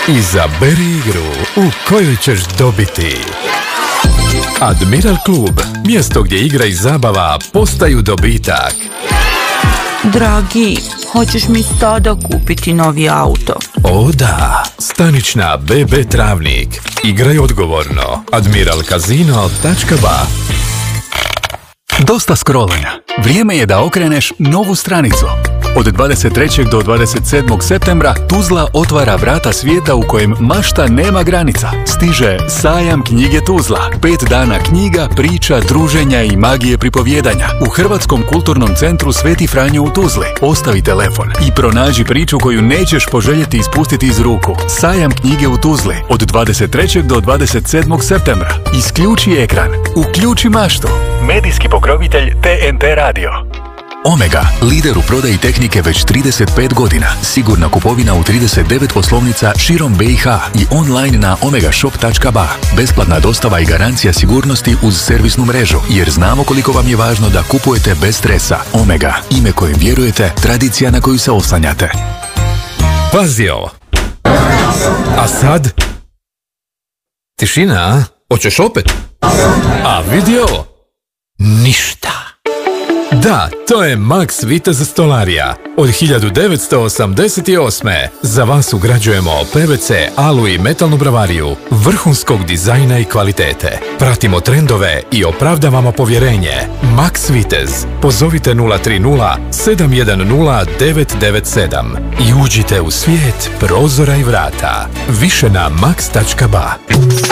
Izaberi igru u kojoj ćeš dobiti. Admiral Klub, mjesto gdje igra i zabava postaju dobitak. Dragi, hoćeš mi sada kupiti novi auto? O da, stanična BB Travnik. Igraj odgovorno. admiralkazino.ba. Dosta scrollanja. Vrijeme je da okreneš novu stranicu. Od 23. do 27. septembra Tuzla otvara vrata svijeta u kojem mašta nema granica. Stiže sajam knjige Tuzla. 5 dana knjiga, priča, druženja i magije pripovjedanja. U Hrvatskom kulturnom centru Sveti Franjo u Tuzli. Ostavi telefon i pronađi priču koju nećeš poželjeti ispustiti iz ruku. Sajam knjige u Tuzli. Od 23. do 27. septembra. Isključi ekran. Uključi maštu. Medijski pokrovitelj TNT Radio. Omega, lider u prodaji tehnike već 35 godina. Sigurna kupovina u 39 poslovnica širom BiH i online na omegashop.ba. Besplatna dostava i garancija sigurnosti uz servisnu mrežu, jer znamo koliko vam je važno da kupujete bez stresa. Omega, ime kojem vjerujete, tradicija na koju se oslanjate. Pazi ovo. A sad? Tišina, a? Hoćeš opet? A vidi ovo? Ništa. Da, to je Max Vitez stolarija. Od 1988. Za vas ugrađujemo PVC, alu i metalnu bravariju vrhunskog dizajna i kvalitete. Pratimo trendove i opravdavamo povjerenje. Max Vitez. Pozovite 030 710 997 i uđite u svijet prozora i vrata. Više na max.ba.